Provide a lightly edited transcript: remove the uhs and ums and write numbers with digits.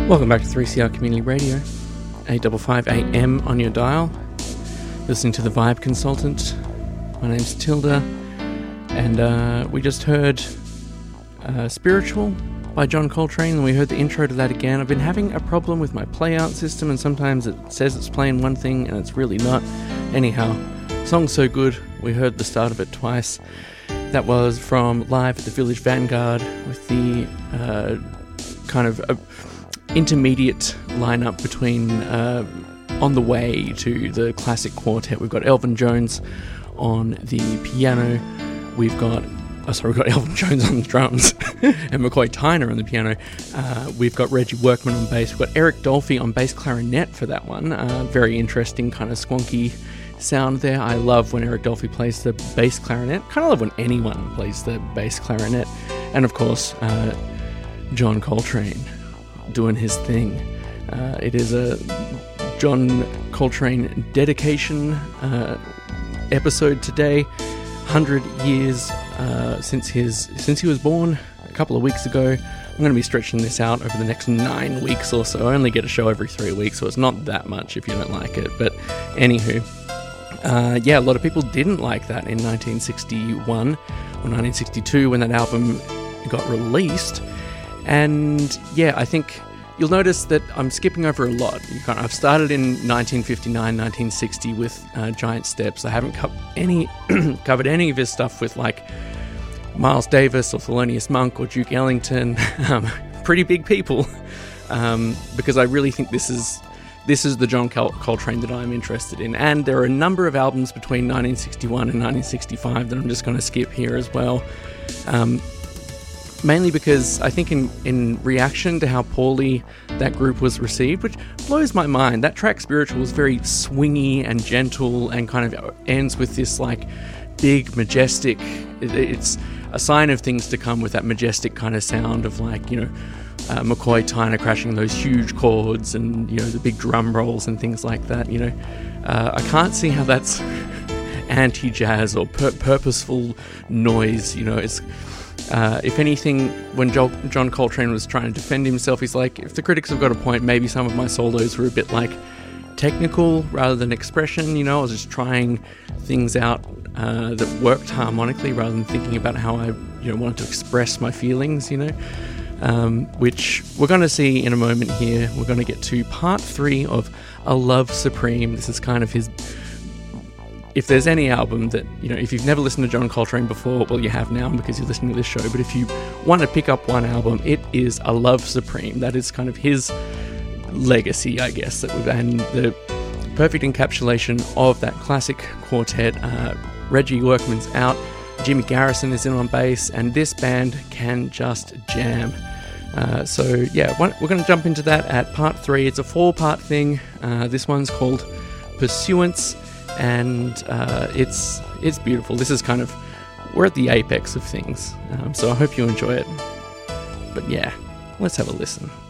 Welcome back to 3CR Community Radio, 855 AM on your dial. Listening to The Vibe Consultant. My name's Tilda, and we just heard Spiritual by John Coltrane, and we heard the intro to that again. I've been having a problem with my playout system, and sometimes it says it's playing one thing and it's really not. Anyhow, song's so good, we heard the start of it twice. That was from Live at the Village Vanguard with the kind of intermediate lineup between On the Way to the classic quartet. We've got Elvin Jones on the piano. We've got Elvin Jones on the drums and McCoy Tyner on the piano. We've got Reggie Workman on bass. We've got Eric Dolphy on bass clarinet for that one. Very interesting kind of squonky sound there. I love when Eric Dolphy plays the bass clarinet. Kind of love when anyone plays the bass clarinet. And of course, John Coltrane doing his thing. It is a John Coltrane dedication episode today. 100 years since he was born a couple of weeks ago. I'm going to be stretching this out over the next 9 weeks or so. I only get a show every 3 weeks, so it's not that much if you don't like it. But anywho, a lot of people didn't like that in 1961 or 1962 when that album got released. And yeah, I think you'll notice that I'm skipping over a lot. I've started in 1959, 1960 with Giant Steps. I haven't covered any of his stuff with like Miles Davis or Thelonious Monk or Duke Ellington. Pretty big people, because I really think this is the John Coltrane that I'm interested in. And there are a number of albums between 1961 and 1965 that I'm just going to skip here as well. Mainly because I think in reaction to how poorly that group was received, which blows my mind. That track Spiritual is very swingy and gentle and kind of ends with this like big, majestic, it's a sign of things to come with that majestic kind of sound of like, McCoy Tyner crashing those huge chords and, the big drum rolls and things like that, I can't see how that's anti-jazz or purposeful noise, it's... if anything, when John Coltrane was trying to defend himself, he's like, if the critics have got a point, maybe some of my solos were a bit like technical rather than expression, I was just trying things out that worked harmonically rather than thinking about how I wanted to express my feelings, which we're going to see in a moment here. We're going to get to part 3 of A Love Supreme. This is kind of his... If there's any album that, if you've never listened to John Coltrane before, well, you have now because you're listening to this show, but if you want to pick up one album, it is A Love Supreme. That is kind of his legacy, I guess, and the perfect encapsulation of that classic quartet. Reggie Workman's out, Jimmy Garrison is in on bass, and this band can just jam. We're going to jump into that at part 3. It's a 4-part thing. This one's called Pursuance. And it's beautiful. This is kind of, we're at the apex of things. So I hope you enjoy it. But yeah, let's have a listen.